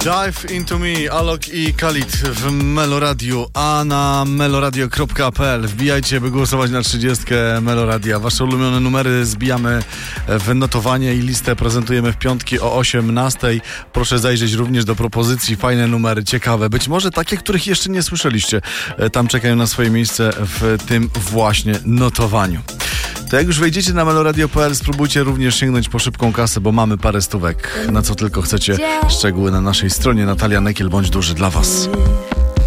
Dive Into Me, Alok i Khalid w Meloradiu, a na meloradio.pl wbijajcie, by głosować na 30 Meloradia. Wasze ulubione numery zbijamy w notowanie i listę prezentujemy w piątki o 18:00. Proszę zajrzeć również do propozycji, fajne numery, ciekawe, być może takie, których jeszcze nie słyszeliście. Tam czekają na swoje miejsce w tym właśnie notowaniu. To jak już wejdziecie na meloradio.pl, spróbujcie również sięgnąć po szybką kasę, bo mamy parę stówek, na co tylko chcecie. Szczegóły na naszej stronie. Natalia Nekiel, bądź duży dla was.